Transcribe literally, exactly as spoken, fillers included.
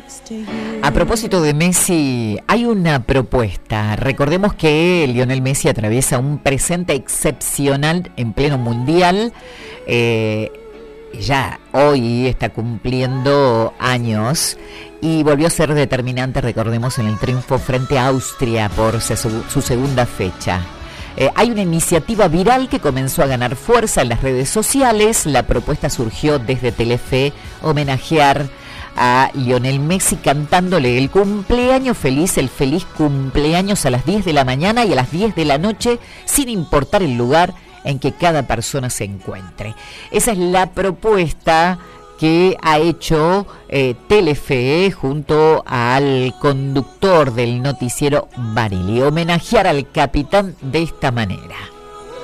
A propósito de Messi, hay una propuesta. Recordemos que Lionel Messi atraviesa un presente excepcional en pleno mundial. Eh, ya hoy está cumpliendo años y volvió a ser determinante, recordemos, en el triunfo frente a Austria por su, su segunda fecha. Eh, hay una iniciativa viral que comenzó a ganar fuerza en las redes sociales. La propuesta surgió desde Telefe, homenajear a Lionel Messi cantándole el cumpleaños feliz, el feliz cumpleaños a las diez de la mañana y a las diez de la noche, sin importar el lugar en que cada persona se encuentre. Esa es la propuesta que ha hecho eh, Telefe junto al conductor del noticiero Barili, homenajear al capitán de esta manera.